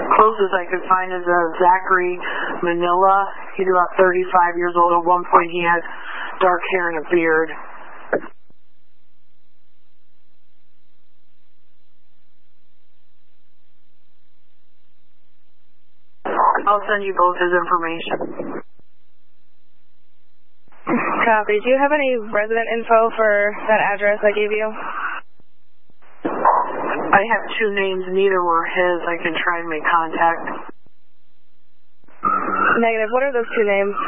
Closest I could find is Zachary Manila. He's about 35 years old. At one point he had dark hair and a beard. I'll send you both his information. Copy. Do you have any resident info for that address I gave you? I have two names. Neither were his. I can try and make contact. Negative. What are those two names?